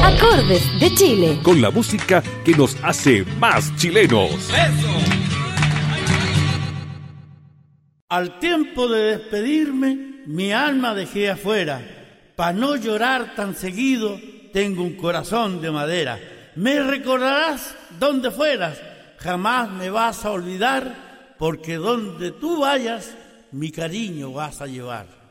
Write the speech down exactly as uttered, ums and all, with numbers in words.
Acordes de Chile. Con la música que nos hace más chilenos. ¡Eso! Al tiempo de despedirme, mi alma dejé afuera. Pa' no llorar tan seguido, tengo un corazón de madera. Me recordarás donde fueras, jamás me vas a olvidar, porque donde tú vayas, mi cariño vas a llevar.